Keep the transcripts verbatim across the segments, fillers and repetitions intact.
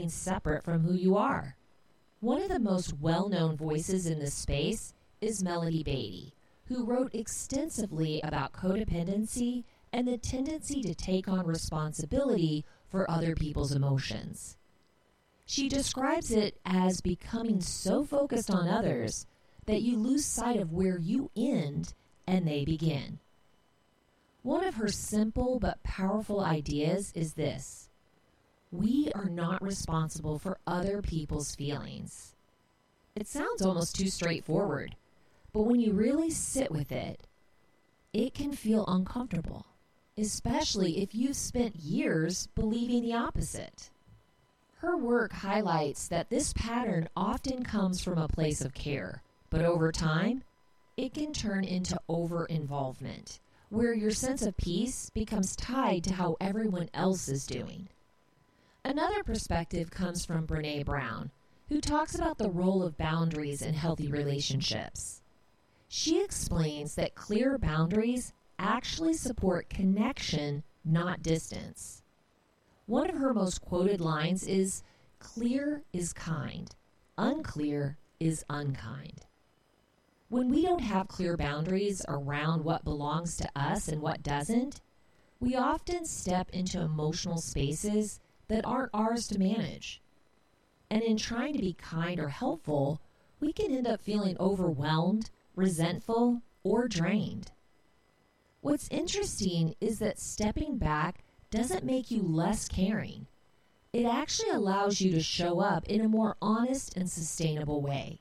something separate from who you are. One of the most well-known voices in this space is Melody Beattie, who wrote extensively about codependency and the tendency to take on responsibility for other people's emotions. She describes it as becoming so focused on others that you lose sight of where you end and they begin. One of her simple but powerful ideas is this: we are not responsible for other people's feelings. It sounds almost too straightforward, but when you really sit with it, it can feel uncomfortable, especially if you've spent years believing the opposite. Her work highlights that this pattern often comes from a place of care, but over time, it can turn into over-involvement, where your sense of peace becomes tied to how everyone else is doing. Another perspective comes from Brené Brown, who talks about the role of boundaries in healthy relationships. She explains that clear boundaries actually support connection, not distance. One of her most quoted lines is, "Clear is kind, unclear is unkind." When we don't have clear boundaries around what belongs to us and what doesn't, we often step into emotional spaces that aren't ours to manage. And in trying to be kind or helpful, we can end up feeling overwhelmed, resentful, or drained. What's interesting is that stepping back doesn't make you less caring. It actually allows you to show up in a more honest and sustainable way.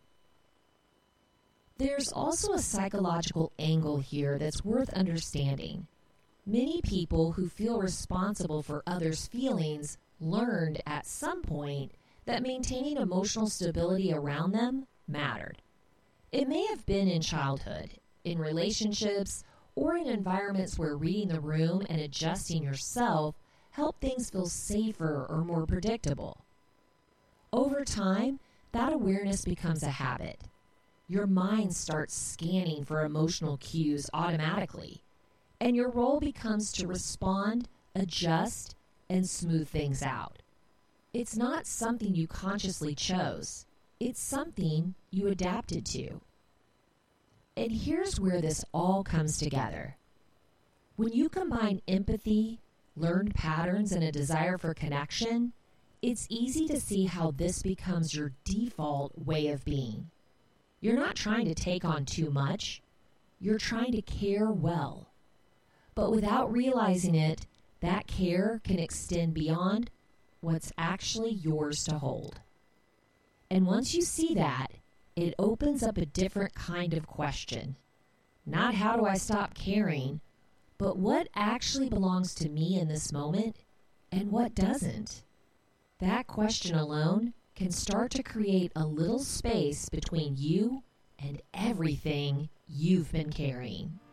There's also a psychological angle here that's worth understanding. Many people who feel responsible for others' feelings learned at some point that maintaining emotional stability around them mattered. It may have been in childhood, in relationships, or in environments where reading the room and adjusting yourself help things feel safer or more predictable. Over time, that awareness becomes a habit. Your mind starts scanning for emotional cues automatically, and your role becomes to respond, adjust, and smooth things out. It's not something you consciously chose. It's something you adapted to. And here's where this all comes together. When you combine empathy, learned patterns, and a desire for connection, it's easy to see how this becomes your default way of being. You're not trying to take on too much. You're trying to care well. But without realizing it, that care can extend beyond what's actually yours to hold. And once you see that, it opens up a different kind of question. Not how do I stop caring, but what actually belongs to me in this moment and what doesn't? That question alone can start to create a little space between you and everything you've been carrying.